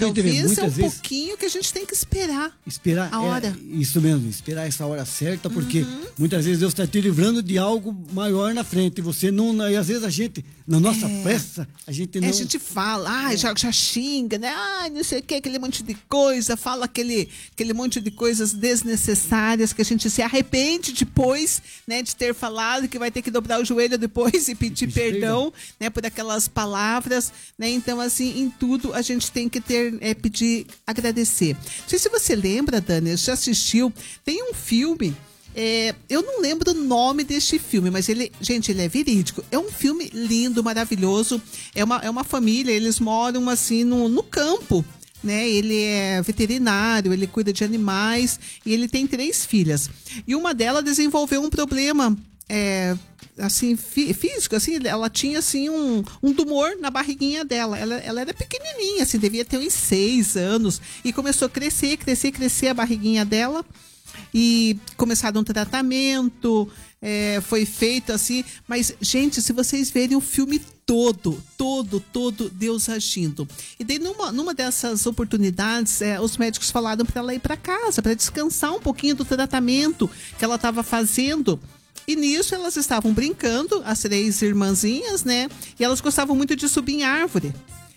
talvez é um pouquinho que a gente tem que esperar. Esperar a hora. Isso mesmo, esperar essa hora certa, porque muitas vezes Deus está te livrando de algo maior na frente. E você não. E às vezes a gente, na nossa pressa, a gente não. A gente fala, já xinga, né? Não sei o que, aquele monte de coisa, fala aquele monte de coisas desnecessárias que a gente se arrepende depois, né, de ter falado, que vai ter que dobrar o joelho depois e pedir perdão, né, por aquelas palavras, né? Então, assim, em tudo a gente tem que pedir, agradecer. Não sei se você lembra, Dani, já assistiu, tem um filme, eu não lembro o nome deste filme, mas ele é verídico. É um filme lindo, maravilhoso. É uma família, eles moram assim no campo, né? Ele é veterinário, ele cuida de animais e ele tem 3 filhas. E uma delas desenvolveu um problema assim, físico, assim, ela tinha assim um tumor na barriguinha dela. Ela era pequenininha, assim, devia ter uns 6 anos e começou a crescer a barriguinha dela. E começaram um tratamento, foi feito assim, mas, gente, se vocês verem o filme todo, Deus agindo. E daí, numa dessas oportunidades, os médicos falaram para ela ir para casa, para descansar um pouquinho do tratamento que ela estava fazendo. E nisso elas estavam brincando, as 3 irmãzinhas, né? E elas gostavam muito de subir em árvore.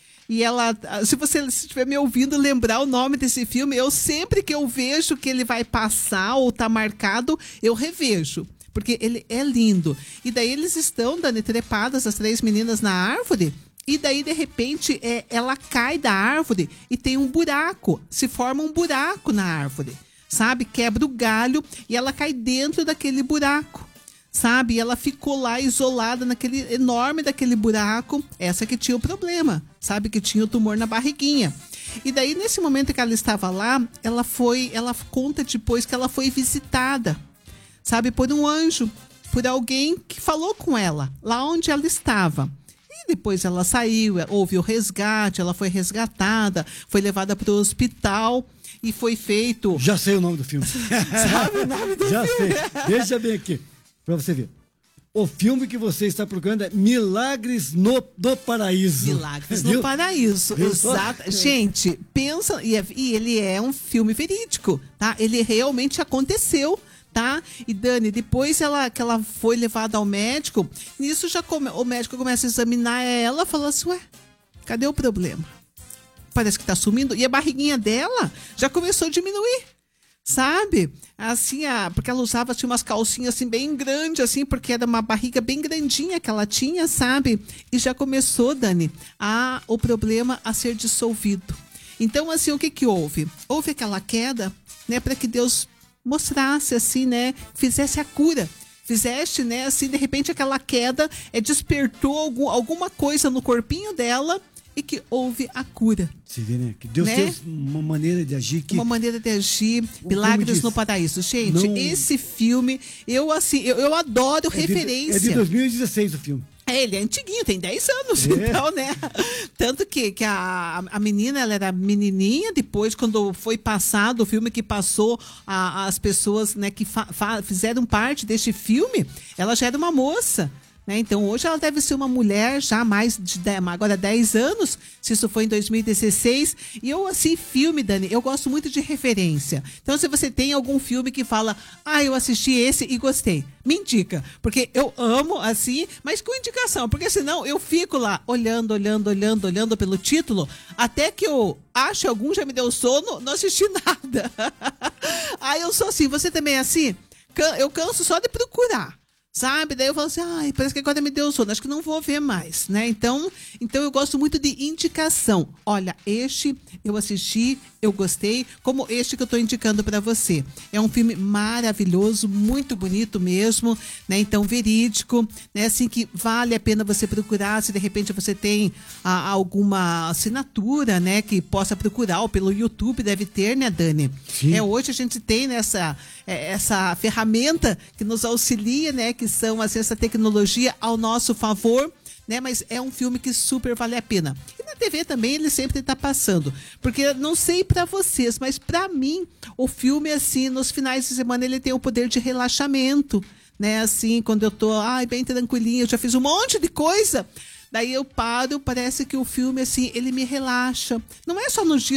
E ela, se você estiver me ouvindo lembrar o nome desse filme, eu sempre que eu vejo que ele vai passar ou tá marcado, eu revejo. Porque ele é lindo. E daí eles estão, Dani, trepadas, as 3 meninas na árvore. E daí, de repente, ela cai da árvore e tem um buraco. Se forma um buraco na árvore, sabe? Quebra o galho e ela cai dentro daquele buraco. Sabe? E ela ficou lá isolada naquele enorme daquele buraco, essa que tinha o problema, sabe? Que tinha o tumor na barriguinha. E daí, nesse momento que ela estava lá, ela conta depois que ela foi visitada, sabe? Por um anjo, por alguém que falou com ela, lá onde ela estava. E depois ela saiu, houve o resgate, ela foi resgatada, foi levada para o hospital e foi feito... Já sei o nome do filme. Sabe o nome do filme? Já sei. Deixa bem aqui. Pra você ver. O filme que você está procurando é Milagres no Paraíso. Milagres no Paraíso, exato. Gente, pensa, e ele é um filme verídico, tá? Ele realmente aconteceu, tá? E Dani, depois que ela foi levada ao médico, nisso o médico começa a examinar ela, fala assim, cadê o problema? Parece que tá sumindo. E a barriguinha dela já começou a diminuir. Sabe? Assim, porque ela usava assim, umas calcinhas assim, bem grandes, assim, porque era uma barriga bem grandinha que ela tinha, sabe? E já começou, Dani, o problema a ser dissolvido. Então, assim, o que houve? Houve aquela queda, né, para que Deus mostrasse, assim, né, fizesse a cura. Fizeste, né, assim, de repente aquela queda despertou alguma coisa no corpinho dela e que houve a cura. Você vê, né? Que Deus tem uma maneira de agir. Uma maneira de agir. Milagres no Paraíso. Gente, esse filme, eu adoro referência. É de 2016 o filme. Ele é antiguinho, tem 10 anos, então, né? Tanto que a menina, ela era menininha, depois, quando foi passado o filme que passou, as pessoas, né, que fizeram parte deste filme, ela já era uma moça. Então, hoje ela deve ser uma mulher já agora 10 anos, se isso foi em 2016. E eu, assim, filme, Dani, eu gosto muito de referência. Então, se você tem algum filme que fala, eu assisti esse e gostei, me indica. Porque eu amo, assim, mas com indicação. Porque senão eu fico lá olhando pelo título, até que eu acho algum já me deu sono, não assisti nada. Eu sou assim, você também é assim? Eu canso só de procurar. Sabe? Daí eu falo assim, parece que agora me deu sono, acho que não vou ver mais, né? Então eu gosto muito de indicação. Olha, este eu assisti, eu gostei, como este que eu estou indicando para você. É um filme maravilhoso, muito bonito mesmo, né? Então, verídico, né? Assim que vale a pena você procurar, se de repente você tem alguma assinatura, né? Que possa procurar, ou pelo YouTube deve ter, né, Dani? Sim. Hoje a gente tem essa ferramenta que nos auxilia, né? Que são assim, essa tecnologia ao nosso favor, né? Mas é um filme que super vale a pena. E na TV também ele sempre está passando, porque não sei para vocês, mas para mim o filme, assim, nos finais de semana ele tem o poder de relaxamento, né? Assim, quando eu tô bem tranquilinha, eu já fiz um monte de coisa, daí eu paro, parece que o filme, assim, ele me relaxa. Não é só nos dias